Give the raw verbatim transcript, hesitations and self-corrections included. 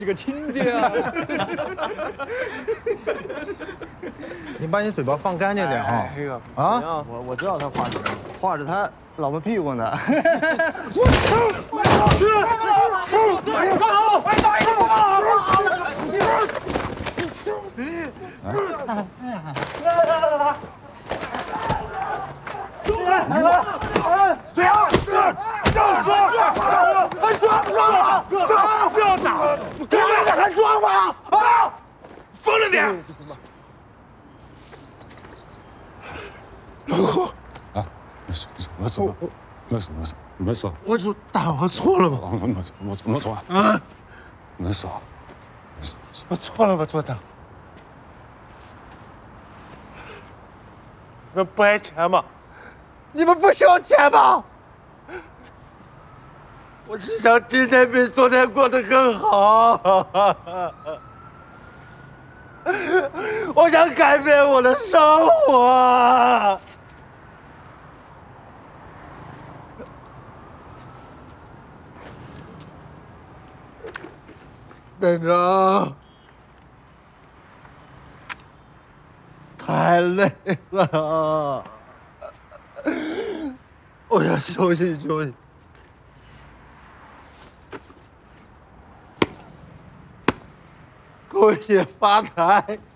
这个亲爹啊！ 你把你嘴巴放干净点哈！ 哎呦啊！ 我我知道他画什么，画着他老婆屁股呢。 我操！我操！对，站好！快打一个！来来来！谁啊？抓！抓！抓！还抓不抓？抓！不要打！干嘛呢？还抓吗？啊！疯了你！ 老公，啊，没事没事，没事，没事没事没事。 我就大我错了吧？ 没错没错没错啊， 没事， 我错了吧，做的。你们不爱钱吗？你们不需要钱吗？我只想今天比昨天过得更好。我想改变我的生活。队长，太累了，我想休息休息。恭喜发财！